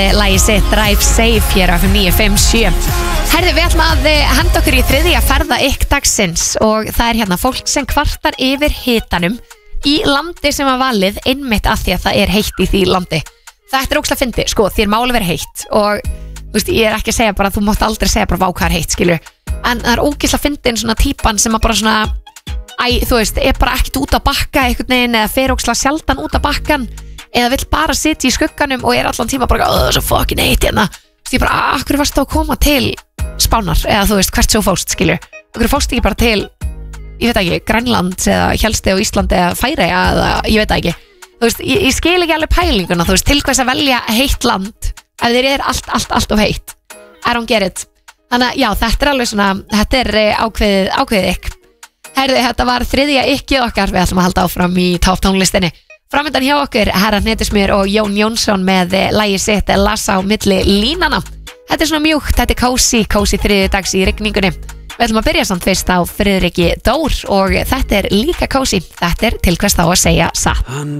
lagið sitt Drive Safe hér á FM 957. Herðu, við ætlum að henda okkur í þriðja ferða ykk dagsins og það er hérna fólk sem kvartar yfir hitanum í landi sem að valið einmitt af því að það er heitt í því landi. Þetta er ógeðslega fyndið, sko, þér má alveg vera heitt og þú veist, ég er ekki að segja bara, þú mátt aldrei segja bara vá hvað er heitt, skilju, en það er ógeðslega fyndið svona típan sem að bara svona þú veist, er bara ekkert út að bakka einhvern veginn eða fer ógeðslega sjaldan út að bakkan eða vill bara sitja í skugganum og er allan tíma bara, það er svo fucking heitt hérna. Þú veist, ég bara, akkur varst þá að koma til Spánar eða þú veist, hvert svo fóst, skilju, akkur fóst ekki bara til, ég veit ekki, Grænland eða Hélsti á Íslandi eða Færeyja eða ég veit ekki, þú veist, ég skil ekki alveg pælinguna, þú veist, til hvers að velja heitt land ef þeir eru allt of heitt. I don't get it. Þannig að já, þetta er alveg svona, þetta er ákveðið ykk. Herðu, þetta var þriðja ykkið okkar, við ætlum að halda áfram í topp tónlistinni. Framöndan hjá okkur, Herra Hnetusmjör og Jón Jónsson með lagið sitt Lassa á milli línana. Þetta er svona mjúkt, þetta er kósí þriðjudags í rigningunni. Við ætlum að byrja samt fyrst á Friðriki Dór og þetta er líka kósí. Þetta er til hvers þá að segja satt. Hann